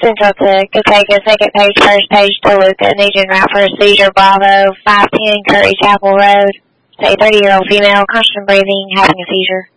Central Tech, Attica, second page, first page, Toluca, Nugent route for a seizure, Bravo, 510 Curry Chapel Road. Say 30-year-old female, constant breathing, having a seizure.